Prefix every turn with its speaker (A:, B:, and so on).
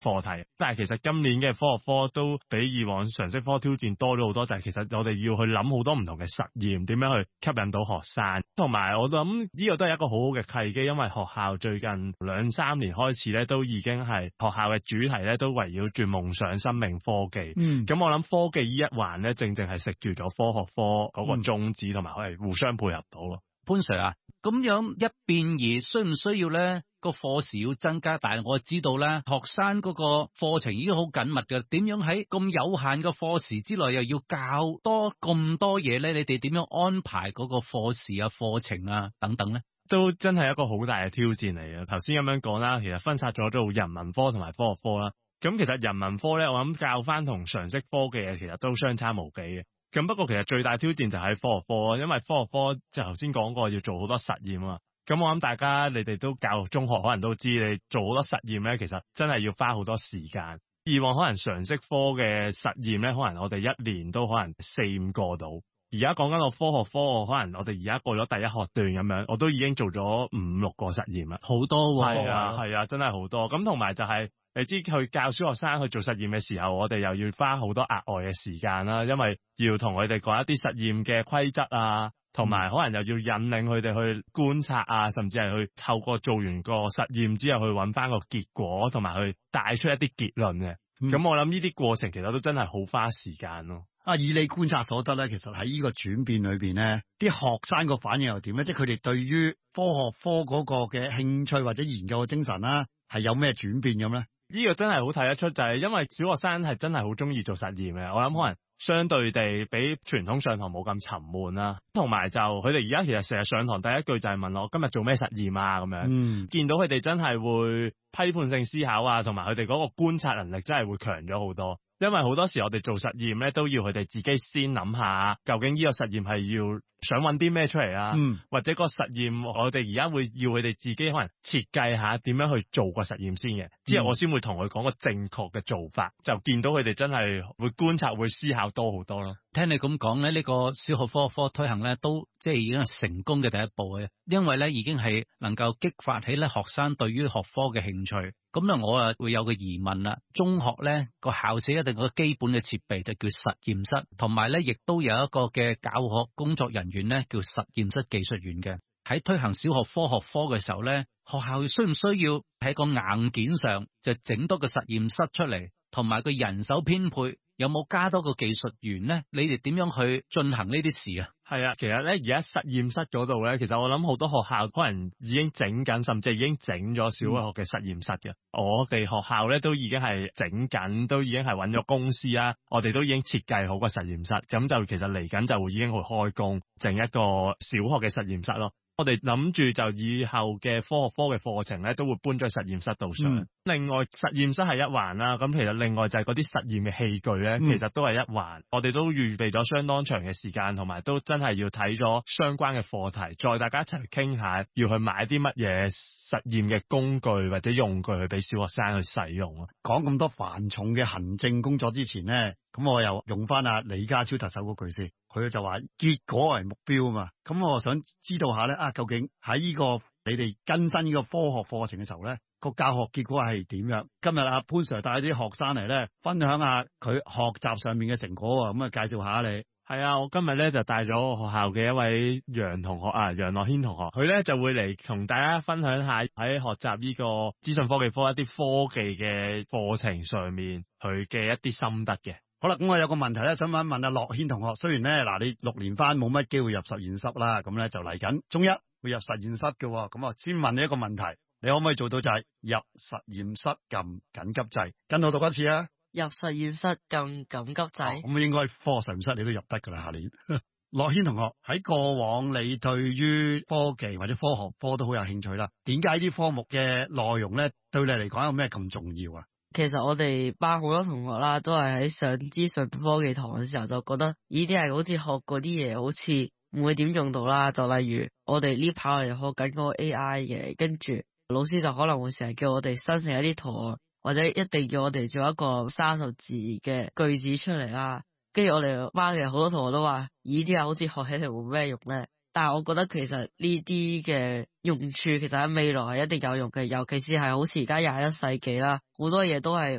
A: 課題。但係其實今年嘅科學科都比以往常識科挑戰多咗好多，就係其實我哋要去諗好多唔同嘅實驗，點樣去吸引到學生。同埋我諗呢個都係一個好好嘅契機，因為學校最近2-3年開始咧，都已經係學校嘅主題咧，都圍繞住夢想、生命、科技。咁我諗科技呢一環咧，正正係食住咗科學科嗰個宗旨，同埋可以互相配合到咯。
B: 潘 Sir 啊，咁樣一變而需唔需要咧個課時要增加？但係我知道咧，學生嗰個課程已經好緊密嘅，點樣喺咁有限嘅課時之內又要教多咁多嘢咧？你哋點樣安排嗰個課時啊、課程啊等等咧？
A: 都真係一個好大嘅挑戰嚟嘅。頭先咁樣講啦，其實分拆咗做人文科同埋科學科啦。咁其實人文科咧，我諗教翻同常識科嘅嘢其實都相差無幾嘅。咁不過其實最大挑戰就喺科學科，因為科學科即係頭先講過要做好多實驗啊。咁我諗大家你哋都教育中學可能都知，你做好多實驗咧，其實真係要花好多時間。以往可能常識科嘅實驗咧，可能我哋一年都可能4-5個到。而家講緊個科學科，可能我哋而家過咗第一學段咁樣，我都已經做咗5-6個實驗啦，
B: 好多喎。
A: 係啊，真係好多。咁同埋就係你知去教小學生去做實驗嘅時候，我哋又要花好多額外嘅時間啦，因為要同佢哋講一啲實驗嘅規則啊，同埋可能又要引領佢哋去觀察啊，甚至係去透過做完個實驗之後去揾翻個結果，同埋去帶出一啲結論嘅。咁我諗呢啲過程其實都真係好花時間咯。
C: 以你觀察所得咧，其實喺呢個轉變裏邊咧，啲學生個反應又點咧？即係佢哋對於科學科嗰個嘅興趣或者研究嘅精神啦，係有咩轉變咁咧？
A: 呢個真係好睇得出，就係因為小學生係真係好中意做實驗嘅。我諗可能相對地比傳統上堂冇咁沉悶啦，同埋就佢哋而家其實成日上堂第一句就係問我今日做咩實驗啊咁樣。見到佢哋真係會批判性思考啊，同埋佢哋嗰個觀察能力真係會強咗好多。因為好多時我哋做實驗咧，都要佢哋自己先諗下，究竟呢個實驗係要想揾啲咩出嚟啊？或者個實驗我哋而家會要佢哋自己可能設計下點樣去做個實驗先嘅，之後我先會同佢講個正確嘅做法，就見到佢哋真係會觀察、會思考多好多咯。
B: 聽你咁講咧，呢個小學科學科推行咧，都即係已經係成功嘅第一步嘅，因為咧已經係能夠激發起咧學生對於學科嘅興趣。咁咧我啊會有個疑問啦，中學咧個校舍一定有個基本嘅設備就叫實驗室，同埋咧亦都有一個嘅教學工作人員咧叫實驗室技術員嘅。喺推行小學科學科嘅時候咧，學校需唔需要喺個硬件上就整多個實驗室出嚟，同埋個人手編配有冇加多個技術員咧？你哋點樣去進行呢啲事啊？
A: 係啊，其實咧而家實驗室嗰度咧，其實我諗好多學校可能已經整緊，甚至已經整咗小學嘅實驗室嘅。我哋學校咧都已經係整緊，都已經係揾咗公司啦。我哋都已經設計好個實驗室，咁就其實嚟緊就會已經會開工整一個小學嘅實驗室咯。我哋諗住就以後嘅科學科嘅課程咧，都會搬咗去實驗室度上。另外實驗室係一環啦，咁其實另外就係嗰啲實驗嘅器具咧，其實都係一環。我哋都預備咗相當長嘅時間，同埋都真係要睇咗相關嘅課題，再大家一齊傾下，要去買啲乜嘢實驗嘅工具或者用具去俾小學生去使用咯。
C: 講咁多繁重嘅行政工作之前咧，咁我又用翻阿李家超特首嗰句先，佢就話結果為目標啊嘛。咁我想知道下咧，究竟喺呢個你哋更新呢個科學課程嘅時候咧，個教學結果係點樣？今日阿潘 Sir 帶啲學生嚟咧，分享下佢學習上面嘅成果啊，咁啊介紹下你。
A: 係啊，我今日咧就帶咗學校嘅一位楊同學啊，楊樂軒同學，佢咧就會嚟同大家分享下喺學習呢個資訊科技科一啲科技嘅課程上面佢嘅一啲心得嘅。
C: 好啦，咁我有個問題咧，想問阿樂軒同學，雖然咧你6年班冇乜機會入實驗室啦，咁咧就嚟緊中一會入實驗室嘅，咁啊先問你一個問題，你可唔可以做到就係入實驗室撳緊急掣？跟我讀一次啊！
D: 入實驗室撳緊急掣。
C: 咁應該科學實驗室你都入得噶啦，下年。樂軒同學，喺過往你對於科技或者科學科都好有興趣啦，點解啲科目嘅內容咧對你嚟講有咩咁重要啊？
D: 其實我哋班好多同學啦，都係喺上資訊科技堂嘅時候就覺得呢啲係好似學嗰啲嘢，好似唔會點用到啦。就例如我哋呢排我哋學緊嗰個 AI 嘅，跟住老師就可能會成日叫我哋生成一啲圖案，或者一定要我哋做一個30字嘅句子出嚟啦。跟住我哋班嘅好多同學都話，呢啲係好似學起嚟冇咩用咧。但係我覺得其實呢啲嘅用處其實喺未來係一定有用嘅，尤其是係好似而家21世紀啦，好多嘢都係